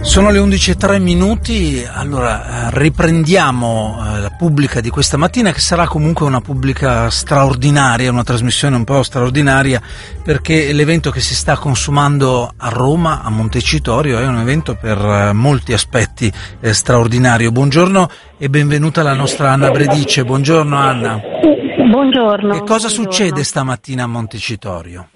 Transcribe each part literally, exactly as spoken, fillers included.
Sono le undici e tre minuti, allora riprendiamo eh, la pubblica di questa mattina, che sarà comunque una pubblica straordinaria, una trasmissione un po' straordinaria, perché l'evento che si sta consumando a Roma, a Montecitorio, è un evento per eh, molti aspetti eh, straordinario. Buongiorno e benvenuta la nostra Anna Bredice. Buongiorno Anna. Buongiorno. Che cosa buongiorno. succede stamattina a Montecitorio?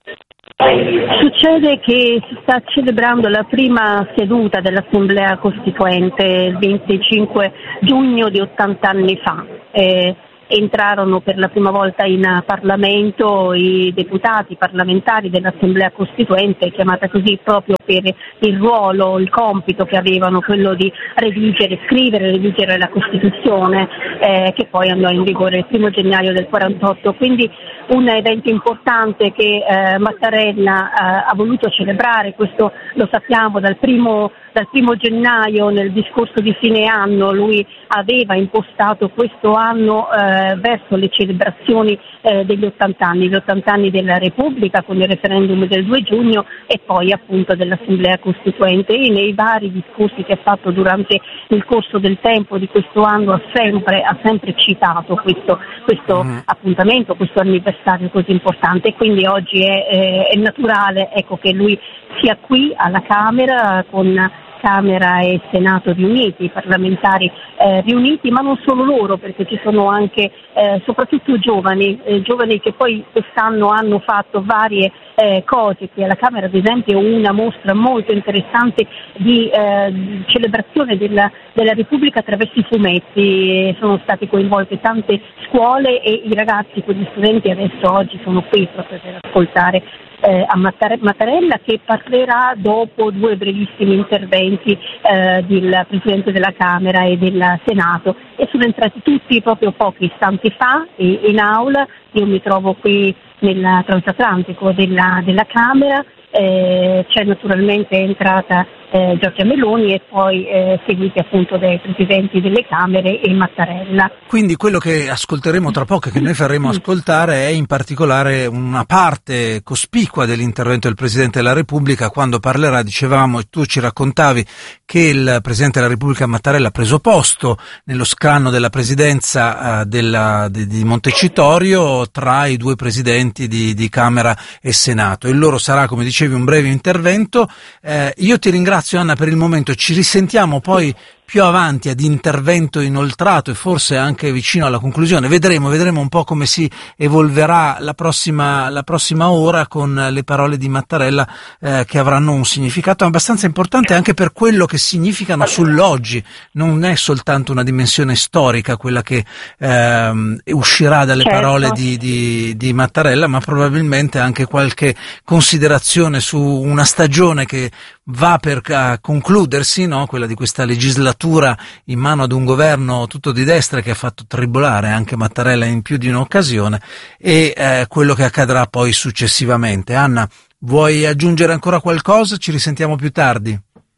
Succede che si sta celebrando la prima seduta dell'Assemblea Costituente il venticinque giugno di ottanta anni fa. Eh, entrarono per la prima volta in Parlamento i deputati parlamentari dell'Assemblea Costituente, chiamata così proprio per il ruolo, il compito che avevano, quello di redigere, scrivere, redigere la Costituzione, eh, che poi andò in vigore il primo gennaio del quarantotto. Quindi un evento importante che eh, Mattarella eh, ha voluto celebrare, questo lo sappiamo dal primo, dal primo gennaio. Nel discorso di fine anno lui aveva impostato questo anno eh, verso le celebrazioni eh, degli ottanta anni, gli ottanta anni della Repubblica con il referendum del due giugno e poi appunto dell'Assemblea Costituente, e nei vari discorsi che ha fatto durante il corso del tempo di questo anno ha sempre, ha sempre citato questo, questo mm. appuntamento, questo anniversario così importante, e quindi oggi è, è, è naturale, ecco, che lui sia qui alla Camera con Camera e Senato riuniti, i parlamentari eh, riuniti, ma non solo loro, perché ci sono anche eh, soprattutto giovani, eh, giovani che poi quest'anno hanno fatto varie eh, cose. Qui alla Camera ad esempio una mostra molto interessante di eh, celebrazione della, della Repubblica attraverso i fumetti, sono state coinvolte tante scuole e i ragazzi, quegli studenti adesso oggi sono qui proprio per ascoltare Eh, a Mattarella, che parlerà dopo due brevissimi interventi eh, del Presidente della Camera e del Senato, e sono entrati tutti proprio pochi istanti fa in aula. Io mi trovo qui nel transatlantico della, della Camera, eh, c'è naturalmente entrata eh, Giorgia Meloni e poi eh, seguiti appunto dai Presidenti delle Camere e Mattarella. Quindi quello che ascolteremo tra poco e che noi faremo ascoltare è in particolare una parte cospicua dell'intervento del Presidente della Repubblica, quando parlerà, dicevamo, e tu ci raccontavi che il Presidente della Repubblica Mattarella ha preso posto nello scranno della presidenza uh, della, di, di Montecitorio tra i due Presidenti di, di Camera e Senato. Il loro sarà, come dicevi, un breve intervento. Eh, io ti ringrazio Anna per il momento, ci risentiamo poi più avanti ad intervento inoltrato e forse anche vicino alla conclusione. Vedremo, vedremo un po' come si evolverà la prossima, la prossima ora con le parole di Mattarella eh, che avranno un significato abbastanza importante anche per quello che significano sull'oggi. Non è soltanto una dimensione storica quella che eh, uscirà dalle certo. parole di, di, di Mattarella, ma probabilmente anche qualche considerazione su una stagione che va per uh, concludersi, no? Quella di questa legislatura in mano ad un governo tutto di destra che ha fatto tribolare anche Mattarella in più di un'occasione, e eh, quello che accadrà poi successivamente. Anna, vuoi aggiungere ancora qualcosa? Ci risentiamo più tardi.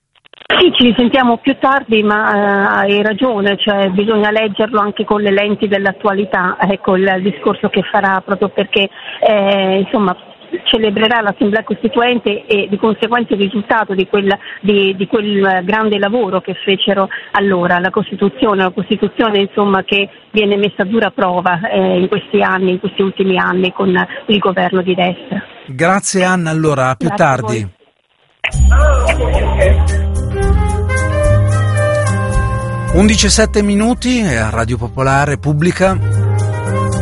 Sì, ci risentiamo più tardi, ma eh, hai ragione, cioè bisogna leggerlo anche con le lenti dell'attualità, ecco il discorso che farà, proprio perché eh, insomma celebrerà l'Assemblea Costituente e di conseguenza il risultato di quel, di, di quel grande lavoro che fecero allora, la Costituzione, la Costituzione insomma che viene messa a dura prova eh, in questi anni, in questi ultimi anni con il governo di destra. Grazie Anna, allora a più Grazie tardi. undici e sette minuti a Radio Popolare Pubblica.